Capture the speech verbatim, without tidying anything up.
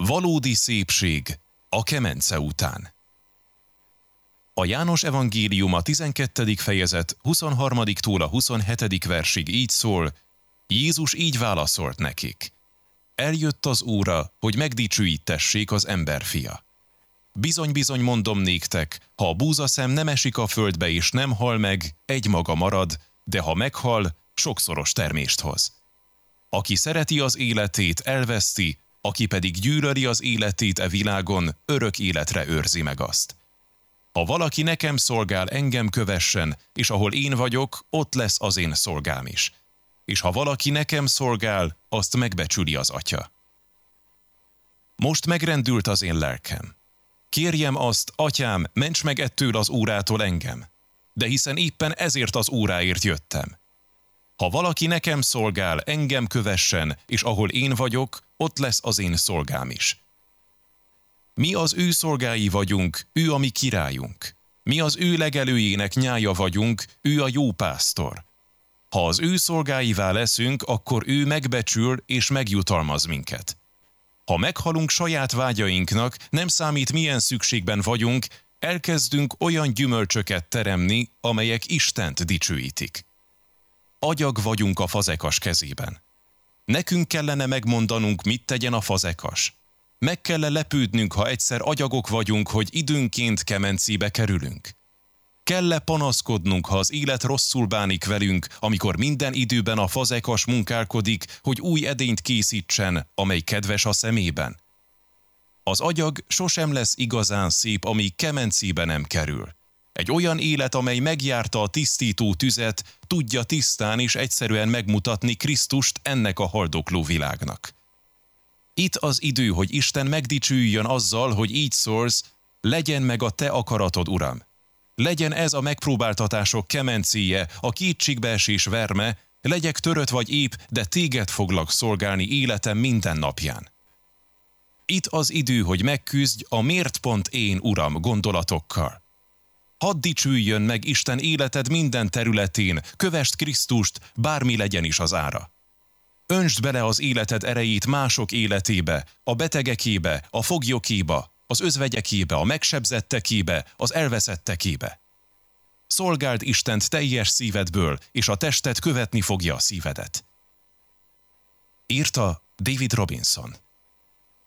Valódi szépség a kemence után. A János evangélium a tizenkettedik fejezet huszonharmadiktól a huszonhetedik versig így szól, Jézus így válaszolt nekik. Eljött az óra, hogy megdicsőítessék az emberfia. Bizony-bizony mondom néktek, ha a búzaszem nem esik a földbe és nem hal meg, egymaga marad, de ha meghal, sokszoros termést hoz. Aki szereti az életét, elveszti, aki pedig gyűlöli az életét e világon, örök életre őrzi meg azt. Ha valaki nekem szolgál, engem kövessen, és ahol én vagyok, ott lesz az én szolgám is. És ha valaki nekem szolgál, azt megbecsüli az Atya. Most megrendült az én lelkem. Kérjem azt, Atyám, ments meg ettől az órától engem, de hiszen éppen ezért az óráért jöttem. Ha valaki nekem szolgál, engem kövessen, és ahol én vagyok, ott lesz az én szolgám is. Mi az ő szolgái vagyunk, ő a mi királyunk. Mi az ő legelőjének nyája vagyunk, ő a jó pásztor. Ha az ő szolgáivá leszünk, akkor ő megbecsül és megjutalmaz minket. Ha meghalunk saját vágyainknak, nem számít milyen szükségben vagyunk, elkezdünk olyan gyümölcsöket teremni, amelyek Istent dicsőítik. Agyag vagyunk a fazekas kezében. Nekünk kellene megmondanunk, mit tegyen a fazekas. Meg kell lepődnünk, ha egyszer agyagok vagyunk, hogy időnként kemencébe kerülünk. Kell-e panaszkodnunk, ha az élet rosszul bánik velünk, amikor minden időben a fazekas munkálkodik, hogy új edényt készítsen, amely kedves a szemében? Az agyag sosem lesz igazán szép, amíg kemencébe nem kerül. Egy olyan élet, amely megjárta a tisztító tüzet, tudja tisztán és egyszerűen megmutatni Krisztust ennek a haldokló világnak. Itt az idő, hogy Isten megdicsüljön azzal, hogy így szólsz, legyen meg a te akaratod, Uram. Legyen ez a megpróbáltatások kemencéje, a kétségbeesés verme, legyek törött vagy épp, de téged foglak szolgálni életem minden napján. Itt az idő, hogy megküzdj a miért pont én, Uram, gondolatokkal. Hadd dicsüljön meg Isten életed minden területén, kövesd Krisztust, bármi legyen is az ára. Öntsd bele az életed erejét mások életébe, a betegekébe, a foglyokéba, az özvegyekébe, a megsebzettekébe, az elveszettekébe. Szolgáld Istent teljes szívedből, és a tested követni fogja a szívedet. Írta David Robinson.